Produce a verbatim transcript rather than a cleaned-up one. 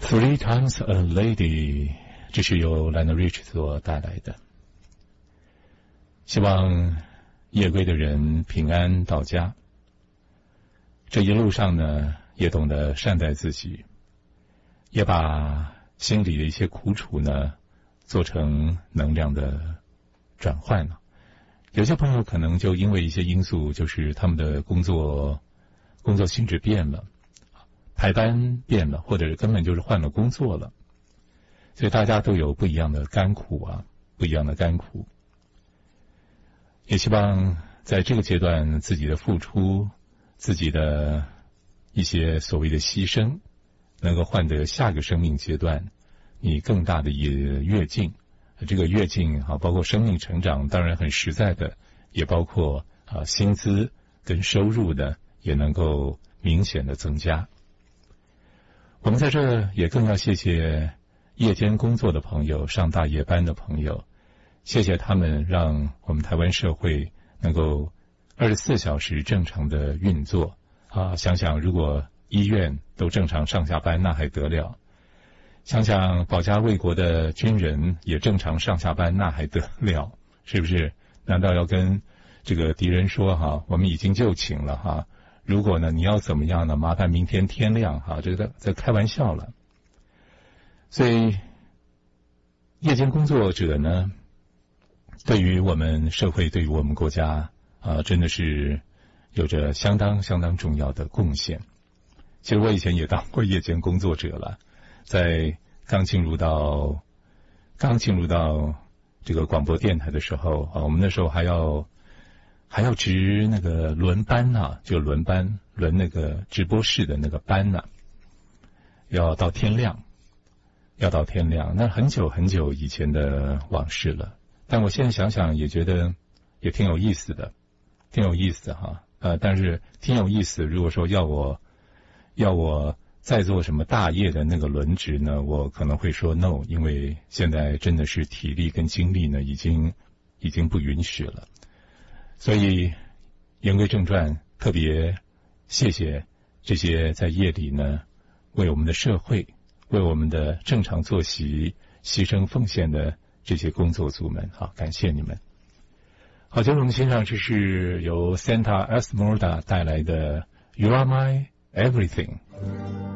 Three Times a Lady， 这是由 Lionel Rich 所带来的。希望夜归的人平安到家。这一路上呢，也懂得善待自己，也把心里的一些苦楚呢，做成能量的转换了。有些朋友可能就因为一些因素，就是他们的工作工作性质变了，排班变了，或者根本就是换了工作了，所以大家都有不一样的甘苦啊，不一样的甘苦。也希望在这个阶段，自己的付出，自己的一些所谓的牺牲，能够换得下个生命阶段你更大的跃进。这个跃进啊，包括生命成长，当然很实在的，也包括啊薪资跟收入的也能够明显的增加。我们在这也更要谢谢夜间工作的朋友，上大夜班的朋友，谢谢他们让我们台湾社会能够二十四小时正常的运作啊！想想如果医院都正常上下班，那还得了？想想保家卫国的军人也正常上下班，那还得了？是不是？难道要跟这个敌人说哈，我们已经就寝了哈？如果呢你要怎么样呢？麻烦明天天亮哈，这个在开玩笑了。所以夜间工作者呢，对于我们社会，对于我们国家啊，真的是有着相当相当重要的贡献。其实我以前也当过夜间工作者了，在刚进入到刚进入到这个广播电台的时候啊，我们那时候还要还要值那个轮班啊，就轮班轮那个直播室的那个班啊，要到天亮，要到天亮，那很久很久以前的往事了。但我现在想想也觉得也挺有意思的，挺有意思哈。呃，但是挺有意思。如果说要我要我再做什么大业的那个轮值呢，我可能会说 no， 因为现在真的是体力跟精力呢，已经已经不允许了。所以言归正传，特别谢谢这些在夜里呢为我们的社会、为我们的正常作息牺牲奉献的这些工作组们，好，感谢你们。好，接着我们欣赏这是由 Santa Esmeralda 带来的 You Are My Everything。